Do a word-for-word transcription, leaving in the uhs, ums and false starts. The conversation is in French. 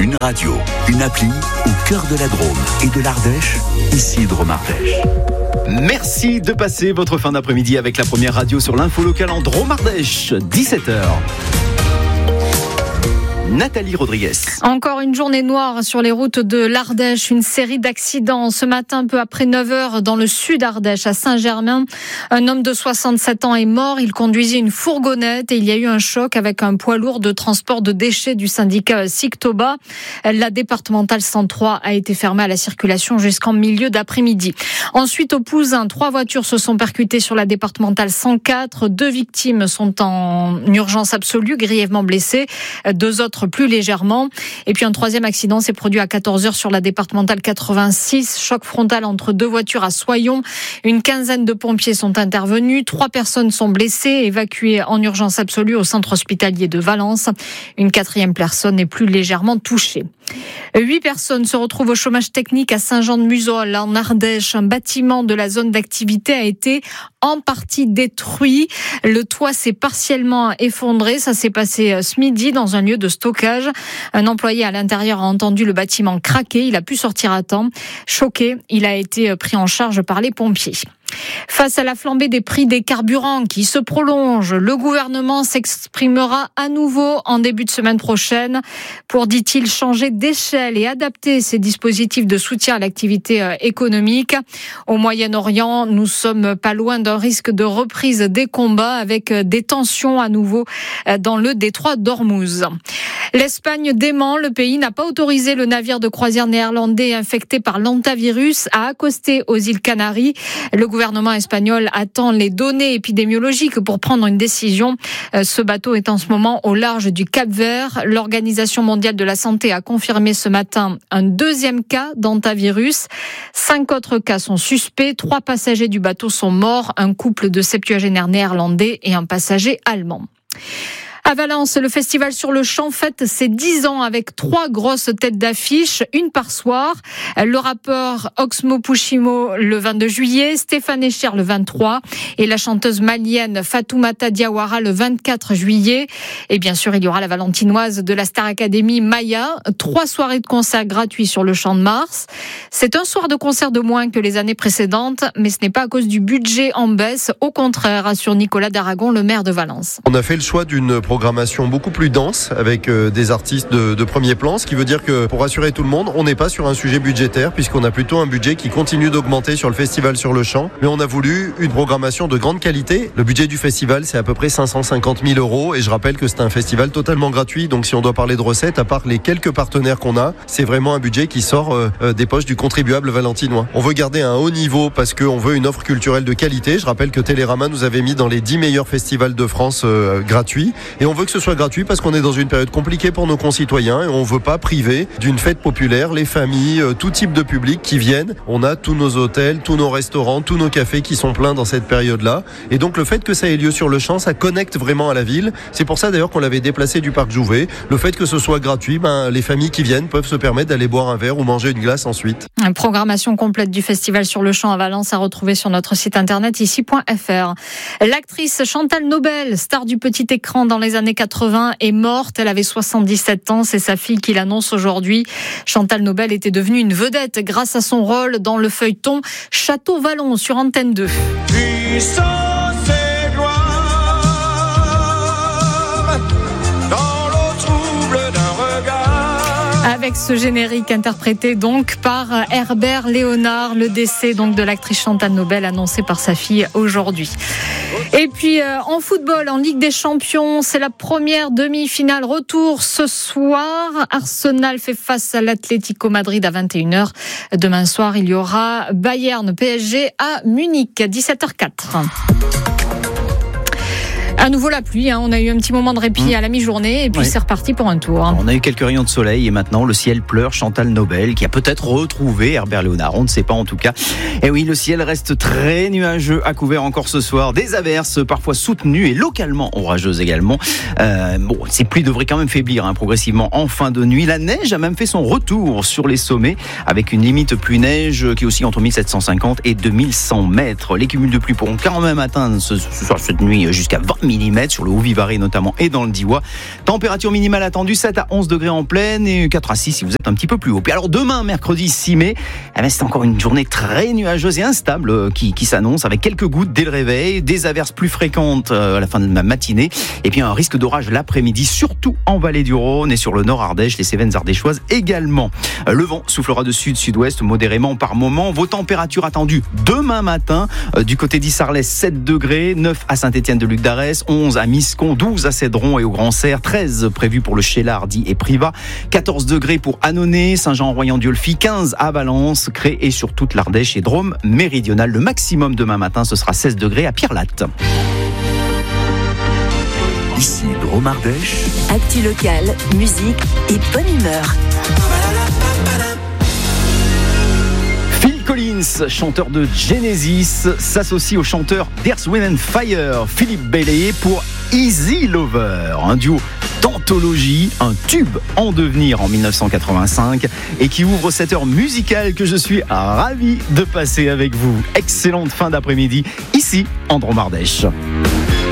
Une radio, une appli au cœur de la Drôme et de l'Ardèche, ici Drôme Ardèche. Merci de passer votre fin d'après-midi avec la première radio sur l'info locale en Drôme Ardèche, dix-sept heures. Nathalie Rodriguez. Encore une journée noire sur les routes de l'Ardèche. Une série d'accidents. Ce matin, peu après neuf heures, dans le sud Ardèche, à Saint-Germain, un homme de soixante-sept ans est mort. Il conduisait une fourgonnette et il y a eu un choc avec un poids lourd de transport de déchets du syndicat Sictoba. La départementale cent trois a été fermée à la circulation jusqu'en milieu d'après-midi. Ensuite, au Pouzin, trois voitures se sont percutées sur la départementale cent quatre. Deux victimes sont en urgence absolue, grièvement blessées. Deux autres plus légèrement. Et puis un troisième accident s'est produit à quatorze heures sur la départementale quatre-vingt-six. Choc frontal entre deux voitures à Soyons. Une quinzaine de pompiers sont intervenus. Trois personnes sont blessées, évacuées en urgence absolue au centre hospitalier de Valence. Une quatrième personne est plus légèrement touchée. Huit personnes se retrouvent au chômage technique à Saint-Jean-de-Muzols, en Ardèche. Un bâtiment de la zone d'activité a été en partie détruit. Le toit s'est partiellement effondré. Ça s'est passé ce midi dans un lieu de stockage. Un employé à l'intérieur a entendu le bâtiment craquer. Il a pu sortir à temps. Choqué, il a été pris en charge par les pompiers. Face à la flambée des prix des carburants qui se prolonge, le gouvernement s'exprimera à nouveau en début de semaine prochaine pour, dit-il, changer d'échelle et adapter ses dispositifs de soutien à l'activité économique. Au Moyen-Orient, nous sommes pas loin d'un risque de reprise des combats avec des tensions à nouveau dans le détroit d'Ormuz. L'Espagne dément, le pays n'a pas autorisé le navire de croisière néerlandais infecté par l'hantavirus à accoster aux îles Canaries. Le gouvernement espagnol attend les données épidémiologiques pour prendre une décision. Ce bateau est en ce moment au large du Cap-Vert. L'Organisation mondiale de la santé a confirmé ce matin un deuxième cas d'hantavirus. Cinq autres cas sont suspects. Trois passagers du bateau sont morts. Un couple de septuagénaires néerlandais et un passager allemand. À Valence, le festival sur le champ fête ses dix ans avec trois grosses têtes d'affiche, une par soir. Le rappeur Oxmo Puccino le vingt-deux juillet, Stéphane Echer le vingt-trois et la chanteuse malienne Fatoumata Diawara le vingt-quatre juillet. Et bien sûr, il y aura la valentinoise de la Star Academy Maya. Trois soirées de concerts gratuits sur le Champ de Mars. C'est un soir de concert de moins que les années précédentes, mais ce n'est pas à cause du budget en baisse. Au contraire, assure Nicolas d'Aragon, le maire de Valence. On a fait le choix d'une programmation beaucoup plus dense avec euh, des artistes de, de premier plan, ce qui veut dire que pour rassurer tout le monde, on n'est pas sur un sujet budgétaire puisqu'on a plutôt un budget qui continue d'augmenter sur le festival sur le champ, mais on a voulu une programmation de grande qualité. Le budget du festival, c'est à peu près cinq cent cinquante mille euros et je rappelle que c'est un festival totalement gratuit, donc si on doit parler de recettes, à part les quelques partenaires qu'on a, c'est vraiment un budget qui sort euh, euh, des poches du contribuable valentinois. On veut garder un haut niveau parce qu'on veut une offre culturelle de qualité. Je rappelle que Télérama nous avait mis dans les dix meilleurs festivals de France euh, gratuits et on veut que ce soit gratuit parce qu'on est dans une période compliquée pour nos concitoyens et on ne veut pas priver d'une fête populaire les familles, tout type de public qui viennent. On a tous nos hôtels, tous nos restaurants, tous nos cafés qui sont pleins dans cette période-là. Et donc le fait que ça ait lieu sur le champ, ça connecte vraiment à la ville. C'est pour ça d'ailleurs qu'on l'avait déplacé du parc Jouvet. Le fait que ce soit gratuit, ben, les familles qui viennent peuvent se permettre d'aller boire un verre ou manger une glace ensuite. Une programmation complète du festival sur le champ à Valence à retrouver sur notre site internet ici point f r. L'actrice Chantal Nobel, star du petit écran dans les années quatre-vingts, est morte. Elle avait soixante-dix-sept ans. C'est sa fille qui l'annonce aujourd'hui. Chantal Nobel était devenue une vedette grâce à son rôle dans le feuilleton Château Vallon sur Antenne deux. Puissance et gloire dans l'eau trouble d'un regard. Avec ce générique interprété donc par Herbert Léonard, le décès donc de l'actrice Chantal Nobel annoncé par sa fille aujourd'hui. Et puis euh, en football, en Ligue des Champions, c'est la première demi-finale retour ce soir. Arsenal fait face à l'Atlético Madrid à vingt et une heures. Demain soir, il y aura Bayern P S G à Munich à dix-sept heures quatre. À nouveau la pluie, hein. On a eu un petit moment de répit mmh. à la mi-journée et puis oui. c'est reparti pour un tour. On a eu quelques rayons de soleil et maintenant le ciel pleure. Chantal Nobel qui a peut-être retrouvé Herbert Léonard, on ne sait pas en tout cas. Et oui, le ciel reste très nuageux, à couvert encore ce soir. Des averses parfois soutenues et localement orageuses également. Euh, bon, ces pluies devraient quand même faiblir hein, progressivement en fin de nuit. La neige a même fait son retour sur les sommets avec une limite pluie-neige qui oscille entre mille sept cent cinquante et deux mille cent mètres. Les cumuls de pluie pourront quand même atteindre ce, ce soir, cette nuit jusqu'à vingt millimètres sur le Haut-Vivarais notamment et dans le Diois. Température minimale attendue sept à onze degrés en plaine et quatre à six si vous êtes un petit peu plus haut. Puis alors demain, mercredi six mai, eh ben c'est encore une journée très nuageuse et instable qui, qui s'annonce avec quelques gouttes dès le réveil, des averses plus fréquentes à la fin de la matinée et puis un risque d'orage l'après-midi, surtout en vallée du Rhône et sur le nord Ardèche, les Cévennes ardéchoises également. Le vent soufflera de sud-sud-ouest modérément par moment. Vos températures attendues demain matin euh, du côté d'Issarlès, sept degrés, neuf à Saint-Étienne-de-Luc d'Arès, onze à Miscon, douze à Cédron et au Grand Serre, treize prévus pour le Cheylard, Die et Privas, quatorze degrés pour Annonay, Saint-Jean-Royan-Diolfi, quinze à Valence, Cré et sur toute l'Ardèche et Drôme méridionale. Le maximum demain matin, ce sera seize degrés à Pierrelatte. Ici Drôme Ardèche. Actu locale, musique et bonne humeur. Phil Collins, chanteur de Genesis, s'associe au chanteur d'Earth, Wind and Fire, Philippe Bailey, pour Easy Lover, un duo d'anthologie, un tube en devenir en dix-neuf cent quatre-vingt-cinq et qui ouvre cette heure musicale que je suis ravi de passer avec vous. Excellente fin d'après-midi ici en Drôme Ardèche.